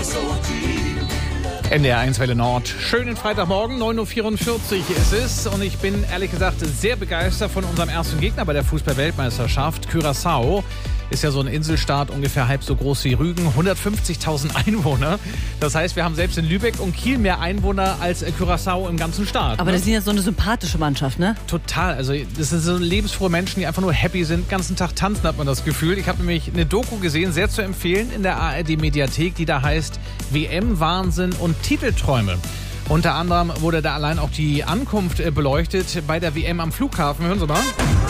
NDR 1 Welle Nord. Schönen Freitagmorgen, 9.44 Uhr ist es. Und ich bin ehrlich gesagt sehr begeistert von unserem ersten Gegner bei der Fußball-Weltmeisterschaft. Curaçao ist ja so ein Inselstaat, ungefähr halb so groß wie Rügen. 150.000 Einwohner. Das heißt, wir haben selbst in Lübeck und Kiel mehr Einwohner als Curaçao im ganzen Staat. Aber das sind ja so eine sympathische Mannschaft, ne? Total. Also das sind so lebensfrohe Menschen, die einfach nur happy sind. Den ganzen Tag tanzen, hat man das Gefühl. Ich habe nämlich eine Doku gesehen, sehr zu empfehlen, in der ARD-Mediathek, die da heißt WM-Wahnsinn und Titelträume. Unter anderem wurde da allein auch die Ankunft beleuchtet bei der WM am Flughafen. Hören Sie mal.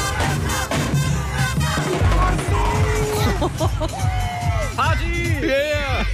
Party! Yeah!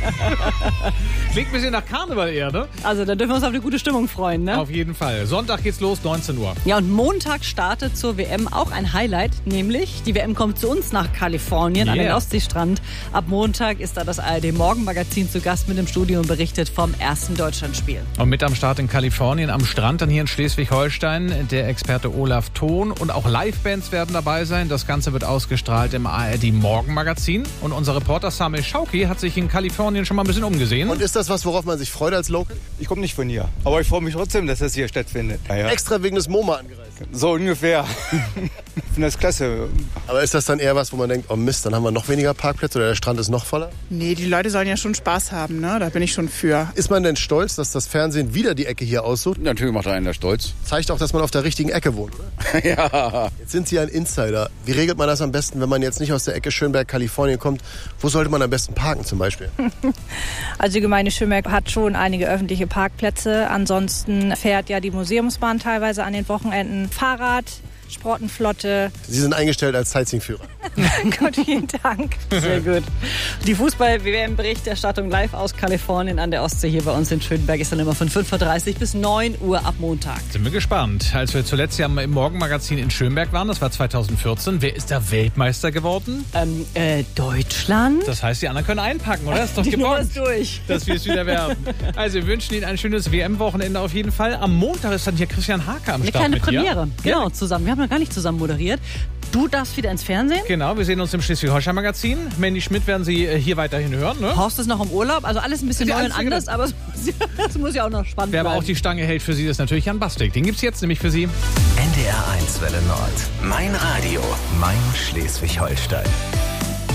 Klingt ein bisschen nach Karneval eher, ne? Also da dürfen wir uns auf eine gute Stimmung freuen, ne? Auf jeden Fall. Sonntag geht's los, 19 Uhr. Ja, und Montag startet zur WM auch ein Highlight, nämlich die WM kommt zu uns nach Kalifornien an den Ostseestrand. Ab Montag ist da das ARD-Morgenmagazin zu Gast mit im Studio und berichtet vom ersten Deutschlandspiel. Und mit am Start in Kalifornien, am Strand, dann hier in Schleswig-Holstein, der Experte Olaf Thon. Und auch Livebands werden dabei sein. Das Ganze wird ausgestrahlt im ARD-Morgenmagazin. Und unser Reporter Samir Schauki hat sich in Kalifornien schon mal ein bisschen umgesehen. Und ist das was, worauf man sich freut als Local? Ich komme nicht von hier, aber ich freue mich trotzdem, dass das hier stattfindet. Ja. Extra wegen des MoMA angereist? So ungefähr. Ich finde das klasse. Aber ist das dann eher was, wo man denkt, oh Mist, dann haben wir noch weniger Parkplätze oder der Strand ist noch voller? Nee, die Leute sollen ja schon Spaß haben, ne? Da bin ich schon für. Ist man denn stolz, dass das Fernsehen wieder die Ecke hier aussucht? Natürlich macht einen da stolz. Zeigt auch, dass man auf der richtigen Ecke wohnt, oder? Ja. Jetzt sind Sie ein Insider. Wie regelt man das am besten, wenn man jetzt nicht aus der Ecke Schönberg, Kalifornien kommt? Wo sollte man am besten parken zum Beispiel? Also die Gemeinde Schönberg hat schon einige öffentliche Parkplätze. Ansonsten fährt ja die Museumsbahn teilweise an den Wochenenden Fahrrad, Sportenflotte. Sie sind eingestellt als Sightseeing-Führer. Gut, vielen Dank. Sehr gut. Die Fußball-WM-Berichterstattung live aus Kalifornien an der Ostsee hier bei uns in Schönberg ist dann immer von 5.30 Uhr bis 9 Uhr ab Montag. Sind wir gespannt. Als wir zuletzt ja im Morgenmagazin in Schönberg waren, das war 2014, wer ist da Weltmeister geworden? Deutschland? Das heißt, die anderen können einpacken, oder? Das ist doch Die Nummer gebongt, ist durch. dass wir es wieder werden. Also wir wünschen Ihnen ein schönes WM-Wochenende auf jeden Fall. Am Montag ist dann hier Christian Hake am Eine Start kleine mit Premiere. dir. Genau, zusammen. Wir haben noch gar nicht zusammen moderiert. Du darfst wieder ins Fernsehen. Genau, wir sehen uns im Schleswig-Holstein-Magazin. Mandy Schmidt werden Sie hier weiterhin hören, ne? Horst ist noch im Urlaub. Also alles ein bisschen Ja, neu und alles anders, aber es muss ja auch noch spannend Wer bleiben. aber auch die Stange hält für Sie, ist natürlich Jan Bastek. Den gibt's jetzt nämlich für Sie. NDR 1 Welle Nord. Mein Radio, mein Schleswig-Holstein.